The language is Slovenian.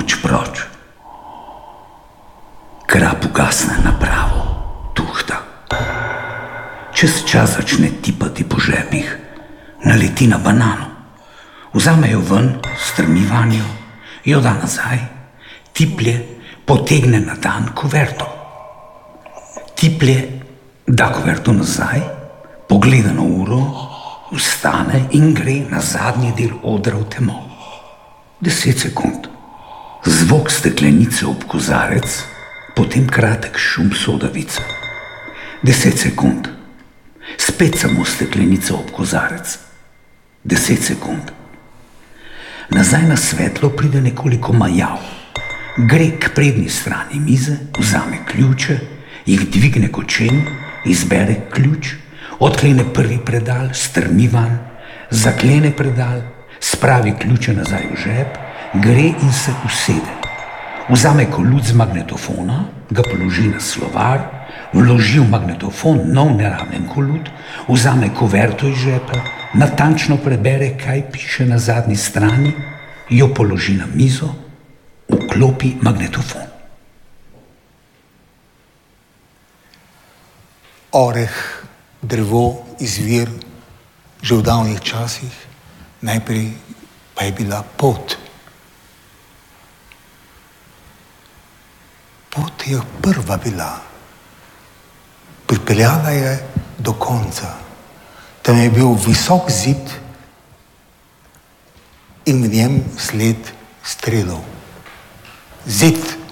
noč proč. Krap ugasne napravo, tuhta. Čez čas začne tipati po žepih, naleti na banano. Vzame jo ven, strmi vanjo, jo da nazaj, tiplje, potegne na dan kuverto. Tiplje, da kuverto nazaj, pogleda na uro, vstane in gre na zadnji del odra v temo. 10 sekund. Zvok steklenice ob kozarec, potem kratek šum sodavice. 10 sekund. Spet samo steklenica ob kozarec. 10 sekund. Nazaj na svetlo pride nekoliko majav. Gre k prednji strani mize, vzame ključe, jih dvigne kočen, izbere ključ, odklene prvi predal, strmi van, zaklene predal, spravi ključe nazaj v žep, gre in se usede. Vzame kolut z magnetofona, ga položi na slovar, vloži v magnetofon nov neramen kolut, vzame kuverto iz žepa, natančno prebere, kaj piše na zadnji strani, jo položi na mizo, vklopi magnetofon. Oreh, drevo, izvir, že v davnih časih, najprej pa je bila pot. Pot je prva bila. Pripeljala je do konca. Tam je bil visok zid in v njem sled strelov. Zid